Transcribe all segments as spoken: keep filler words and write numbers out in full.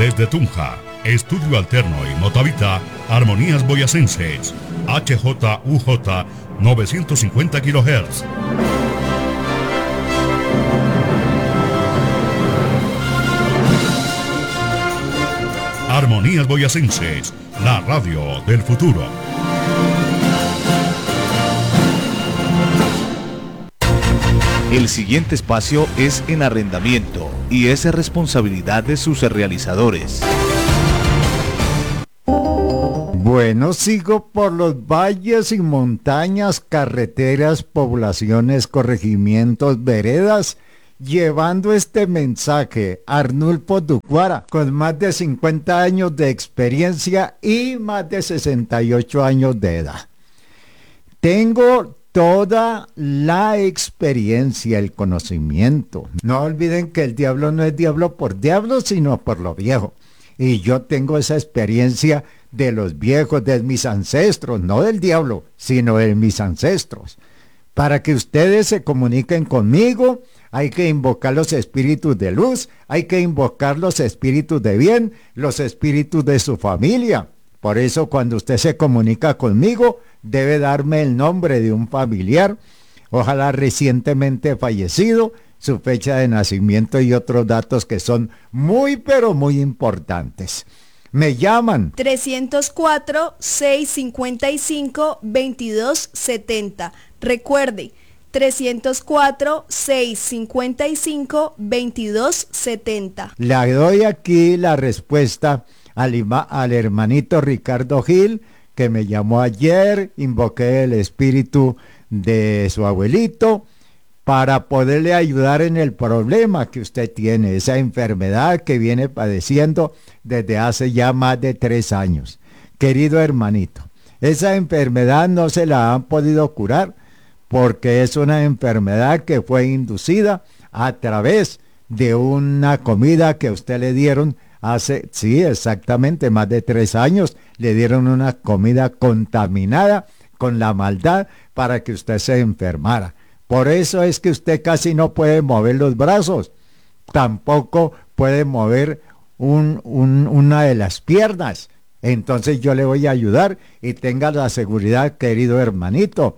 Desde Tunja, Estudio Alterno y Motavita, Armonías Boyacenses, H J U J novecientos cincuenta kilohertz. Armonías Boyacenses, la radio del futuro. El siguiente espacio es en arrendamiento y es responsabilidad de sus realizadores. Bueno, sigo por los valles y montañas, carreteras, poblaciones, corregimientos, veredas, llevando este mensaje. Arnulfo Ducuara, con más de cincuenta años de experiencia y más de sesenta y ocho años de edad. Tengo toda la experiencia, el conocimiento. No olviden que el diablo no es diablo por diablo, sino por lo viejo. Y yo tengo esa experiencia de los viejos, de mis ancestros, no del diablo, sino de mis ancestros. Para que ustedes se comuniquen conmigo, hay que invocar los espíritus de luz, hay que invocar los espíritus de bien, los espíritus de su familia. Por eso cuando usted se comunica conmigo, debe darme el nombre de un familiar, ojalá recientemente fallecido, su fecha de nacimiento y otros datos que son muy pero muy importantes. Me llaman trescientos cuatro, seiscientos cincuenta y cinco, veintidós setenta. Recuerde, trescientos cuatro, seiscientos cincuenta y cinco, veintidós setenta. Le doy aquí la respuesta al, ima- al hermanito Ricardo Gil, que me llamó ayer, invoqué el espíritu de su abuelito para poderle ayudar en el problema que usted tiene, esa enfermedad que viene padeciendo desde hace ya más de tres años. Querido hermanito, esa enfermedad no se la han podido curar porque es una enfermedad que fue inducida a través de una comida que a usted le dieron hace, sí, exactamente, más de tres años, le dieron una comida contaminada con la maldad para que usted se enfermara. Por eso es que usted casi no puede mover los brazos, tampoco puede mover un, un, una de las piernas. Entonces yo le voy a ayudar y tenga la seguridad, querido hermanito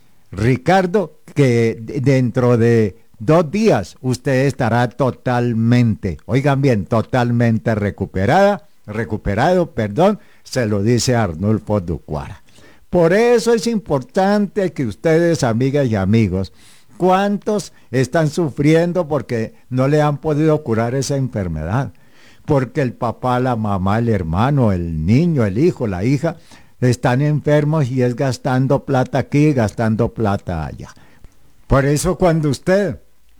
Ricardo, que dentro de dos días usted estará totalmente, oigan bien, totalmente recuperada, recuperado, perdón, se lo dice Arnulfo Ducuara. Por eso es importante que ustedes, amigas y amigos, ¿cuántos están sufriendo porque no le han podido curar esa enfermedad? Porque el papá, la mamá, el hermano, el niño, el hijo, la hija, están enfermos y es gastando plata aquí, gastando plata allá. Por eso cuando usted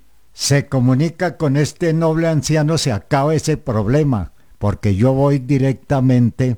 se comunica con este noble anciano, se acaba ese problema, porque yo voy directamente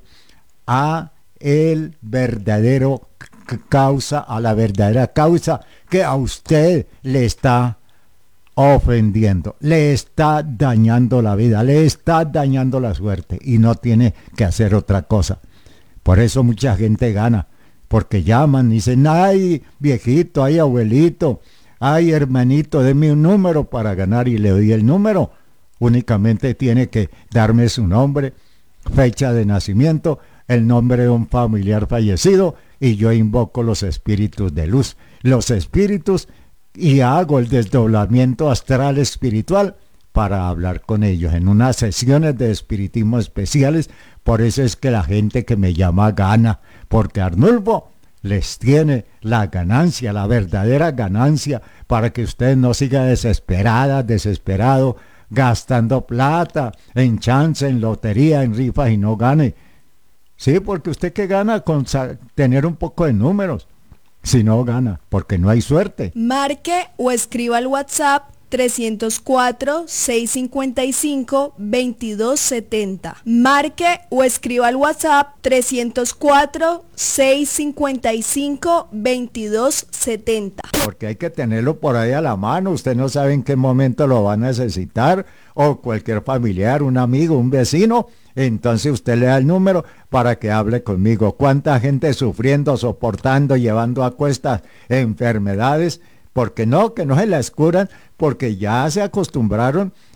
a el verdadero causa, a la verdadera causa que a usted le está ofendiendo, le está dañando la vida, le está dañando la suerte y no tiene que hacer otra cosa. Por eso mucha gente gana, porque llaman y dicen, ay viejito, ay abuelito, ay hermanito, deme un número para ganar, y le doy el número. Únicamente tiene que darme su nombre, fecha de nacimiento, el nombre de un familiar fallecido, y yo invoco los espíritus de luz, los espíritus, y hago el desdoblamiento astral espiritual para hablar con ellos en unas sesiones de espiritismo especiales. Por eso es que la gente que me llama gana, porque Arnulfo les tiene la ganancia, la verdadera ganancia, para que usted no siga desesperada, desesperado, gastando plata en chance, en lotería, en rifas y no gane. Sí, porque usted que gana con tener un poco de números, si no gana, porque no hay suerte. Marque o escriba al WhatsApp trescientos cuatro, seiscientos cincuenta y cinco, veintidós setenta. Marque o escriba al WhatsApp trescientos cuatro, seiscientos cincuenta y cinco, veintidós setenta. Porque hay que tenerlo por ahí a la mano, usted no sabe en qué momento lo va a necesitar, o cualquier familiar, un amigo, un vecino. Entonces usted le da el número para que hable conmigo. ¿Cuánta gente sufriendo, soportando, llevando a cuestas enfermedades? Porque no, que no se las curan, porque ya se acostumbraron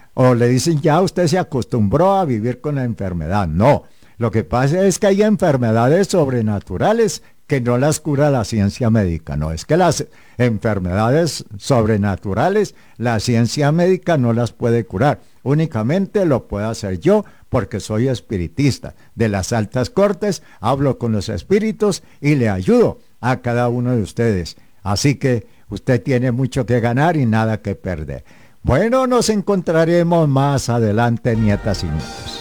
o le dicen ya usted se acostumbró a vivir con la enfermedad. No, lo que pasa es que hay enfermedades sobrenaturales que no las cura la ciencia médica. No, es que las enfermedades sobrenaturales la ciencia médica no las puede curar. Únicamente lo puedo hacer yo porque soy espiritista. De las altas cortes hablo con los espíritus y le ayudo a cada uno de ustedes. Así que usted tiene mucho que ganar y nada que perder. Bueno, nos encontraremos más adelante, nietas y nietos.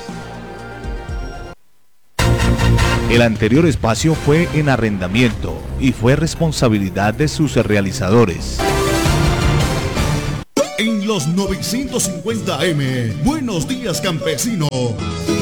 El anterior espacio fue en arrendamiento y fue responsabilidad de sus realizadores. En los novecientos cincuenta A M, Buenos Días Campesino.